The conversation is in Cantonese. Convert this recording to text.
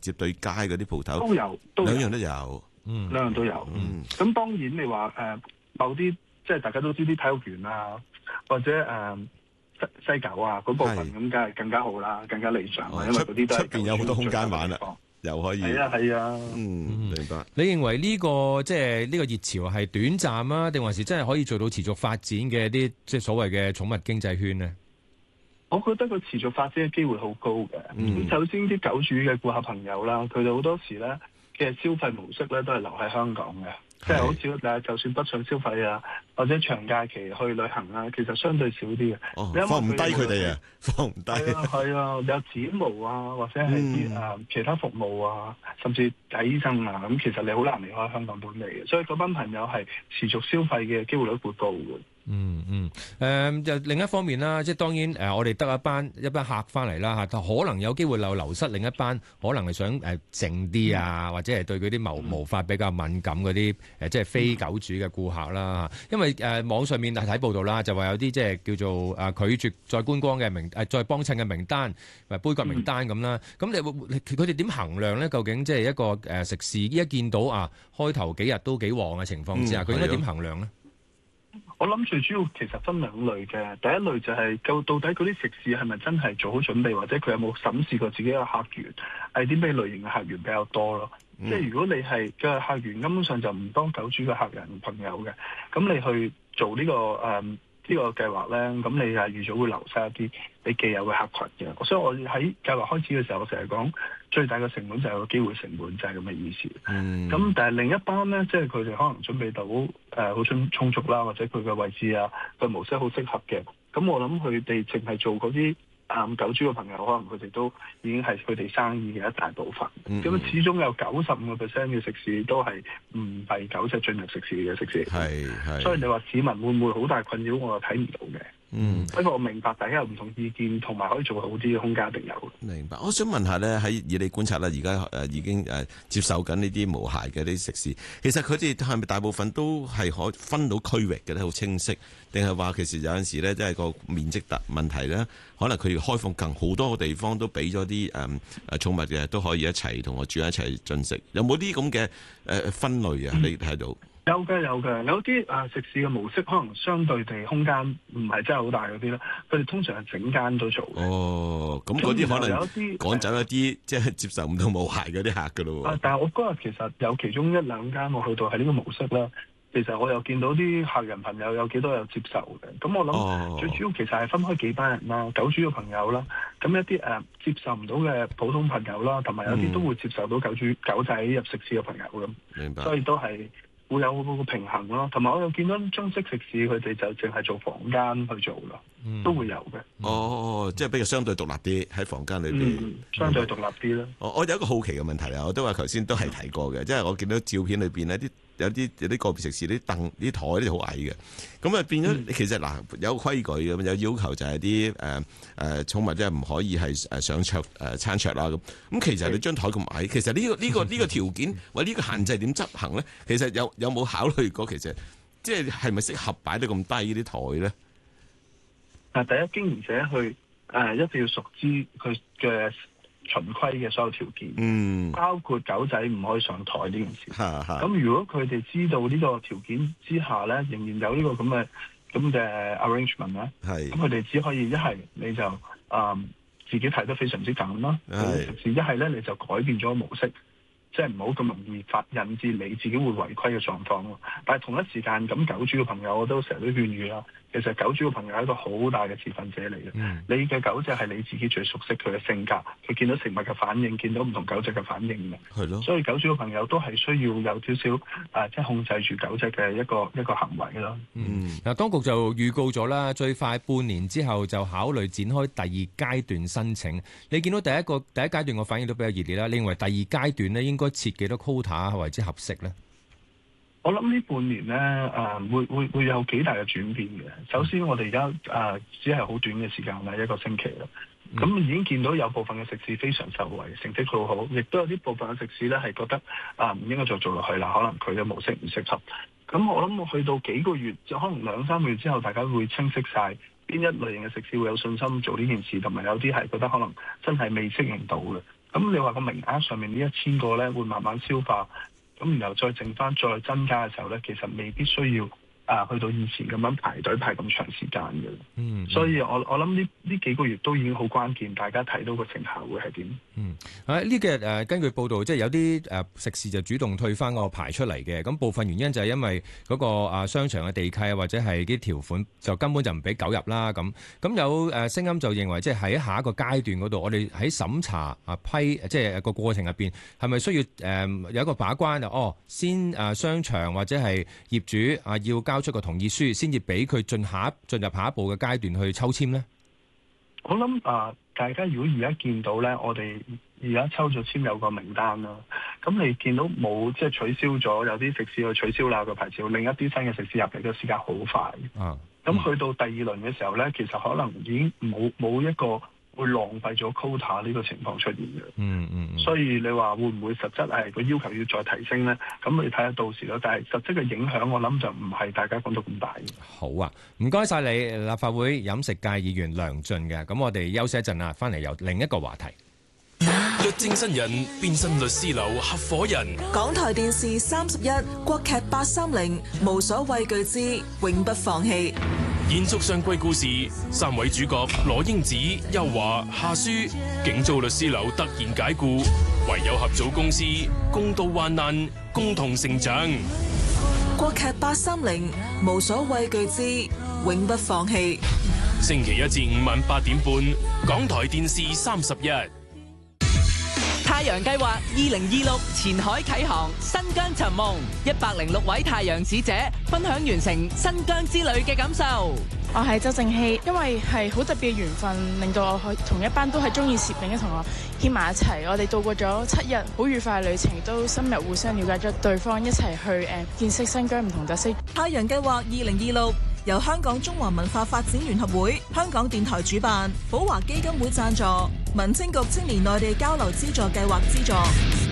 接對街嗰啲鋪頭兩樣都有， 兩樣都有。咁當然你話某啲即係大家都知啲體育園啊，或者西九啊嗰部分咁，梗係更加好啦，更加理想因為嗰啲都係出邊有好多空間玩啦，又可以係啊， 明白。 你認為呢個即係呢個熱潮係短暫啊，定還是真係可以做到持續發展嘅啲即係所謂嘅寵物經濟圈呢？ 我覺得個持續發展嘅機會好高嘅。咁首先啲狗主嘅顧客朋友啦，佢哋好多時咧嘅消費模式咧都係留喺香港嘅。即係好似就算北上消費啊，或者長假期去旅行啊，其實相對少啲嘅。 放唔低佢哋啊，放唔低。 係啊，有剪毛啊，或者係啲其他服務啊，甚至睇醫生啊，咁其實你好難離開香港本地嘅，所以嗰班朋友係持續消費嘅機會率會高嘅。 就另一方面啦，即係當然我哋得一班客翻嚟啦嚇，可能有機會流失另一班，可能係想靜啲啊，或者係對嗰啲毛髮比較敏感嗰啲即係非狗主嘅顧客啦。因為網上面睇報道啦，就話有啲即係叫做拒絕再觀光嘅再幫襯嘅名單，杯葛名單咁啦。咁佢哋點衡量咧？究竟即係一個食肆一見到開頭幾日都幾旺嘅情況之下，佢應該點衡量咧？ 我諗最主要其實分兩類嘅，第一類就係到底嗰啲食肆係咪真係做好準備，或者佢有冇審視過自己嘅客源係啲咩類型嘅客源比較多咯。即係如果你係嘅客源根本上就唔當狗主嘅客人朋友嘅，咁你去做呢個計劃咧，咁你係預早會流失一啲你既有嘅客群嘅。所以我喺計劃開始嘅時候，我成日講最大嘅成本就係個機會成本，就係咁嘅意思。咁但係另一班咧，即係佢哋可能準備到好充足啦，或者佢嘅位置啊，個模式好適合嘅。咁我諗佢哋淨係做嗰啲狗主嘅朋友，可能佢哋都已經係佢哋生意嘅一大部分。咁始終有95%嘅食肆都係唔係狗隻進入食肆嘅食肆。係。所以你話市民會唔會好大困擾？我又睇唔到嘅。不過我明白大家有唔同意見，同埋可以做好啲嘅空間一定有。 明白。我想問下咧，以你觀察啦，而家已經接受緊呢啲無鞋嘅啲食肆，其實佢哋係咪大部分都係可分到區域嘅咧？好清晰，定係話其實有陣時咧，即係個面積問題咧，可能佢哋開放更好多個地方都俾咗啲寵物嘅都可以一齊同我住一齊進食，有冇啲咁嘅分類啊？你睇到？ 有嘅，有啲食肆嘅模式可能相對地空間唔係真係好大嗰啲咧，佢哋通常係整間都做。咁嗰啲可能趕走一啲即係接受唔到冇鞋嗰啲客噶咯。但係我嗰日其實有其中一兩間我去到係呢個模式啦，其實我又見到啲客人朋友有幾多有接受嘅。咁我諗最主要其實係分開幾班人啦，狗主嘅朋友啦，咁一啲接受唔到嘅普通朋友啦，同埋有啲都會接受到狗仔入食肆嘅朋友咁。 明白。 所以都係會有個平衡咯，同埋我又見到中式食肆佢哋就淨係做房間去做咯，都會有嘅。 即係比較相對獨立啲喺房間裏邊， 相對獨立啲啦。 我有一個好奇嘅問題啊，我都話頭先都係提過嘅，即係我見到照片裏邊呢有啲個別食肆啲凳啲台咧好矮嘅，咁變咗其實有規矩咁，有要求就係啲寵物即係唔可以係上桌餐桌啦咁。其實你張台咁矮，其實呢個條件或者呢個限制點執行咧？其實有冇考慮過？其實即係咪適合擺到咁低啲台咧？ 第一經營者去一定要熟知佢嘅循規嘅所有條件，包括狗仔唔可以上台呢件事。咁如果佢哋知道呢個條件之下咧，仍然有呢個咁嘅 arrangement 咧，咁佢哋只可以一係你就自己睇得非常之緊啦，一係咧你就改變咗模式，即係唔好咁容易引致你自己會違規嘅狀況咯。但係同一時間咁狗主嘅朋友我都成日都勸喻啦。其實狗主嘅朋友係一個好大嘅持份者嚟嘅，你嘅狗隻係你自己最熟悉佢嘅性格，佢見到食物嘅反應，見到唔同狗隻嘅反應嘅，係咯。所以狗主嘅朋友都係需要有少少即係控制住狗隻嘅一個行為咯。 嗱，當局就預告咗啦，最快半年之後就考慮展開第二階段申請。你見到第一階段嘅反應都比較熱烈啦，你認為第二階段咧應該設幾多 quota 為之合適咧？ 我諗呢半年咧，會有幾大嘅轉變嘅。首先，我哋而家只係好短嘅時間啦，1個星期啦。咁已經見到有部分嘅食肆非常受惠，成績好好，亦都有啲部分嘅食肆咧係覺得唔應該再做落去啦，可能佢嘅模式唔適合。咁我諗去到幾個月，就可能2-3個月之後，大家會清晰晒邊一類型嘅食肆會有信心做呢件事，同埋有啲係覺得可能真係未適應到嘅。 咁你話個名額上面呢1000個咧會慢慢消化，咁然後再剩翻再增加嘅時候咧，其實未必需要去到以前咁樣排隊排咁長時間嘅。所以我諗呢幾個月都已經好關鍵，大家睇到個成效會係點？ 呢幾日根據報道，即係有啲食肆就主動退翻個牌出嚟嘅。咁部分原因就係因為嗰個商場嘅地契或者係啲條款就根本就唔俾狗入啦。咁有聲音就認為，即係喺下一個階段嗰度，我哋喺審查批即係個過程入邊，係咪需要有一個把關先商場或者係業主要交出個同意書，先至俾佢進入下一步嘅階段去抽籤呢？ 我諗大家如果而家見到咧，我哋而家抽咗籤有個名單啦，咁你見到冇即係取消咗，有啲食肆去取消啦個牌照，另一啲新嘅食肆入嚟嘅時間好快。咁去到第二輪嘅時候咧，其實可能已經冇一個會浪費咗 quota 呢個情況出現嘅。所以你話會唔會實質係個要求要再提升咧？咁你睇下到時咯。但係實質嘅影響，我諗就唔係大家講到咁大嘅。 好啊，唔該晒你，立法會飲食界議員梁進嘅。咁我哋休息一陣啊，翻嚟由另一個話題。 律政新人變身律師樓合夥人。 港台電視31國劇830無所畏懼之永不放棄。 延續上季故事，3位主角羅英子、邱華、夏書，竟遭律師樓突然解僱，唯有合組公司，共度患難，共同成長。 國劇830無所畏懼之永不放棄。 星期1至5晚8點半，港台電視31。 太陽計劃2026前海啟航，新疆尋夢，106位太陽使者分享完成新疆之旅嘅感受。 我係周正熙，因為係好特別嘅緣分，令到我可同一班都係中意攝影嘅同學牽埋一齊。我哋度過咗7日好愉快嘅旅程，都深入互相了解咗對方，一齊去見識新疆唔同特色。 太陽計劃2026由香港中華文化發展聯合會、香港電台主辦，寶華基金會贊助，民政局青年內地交流資助計劃資助。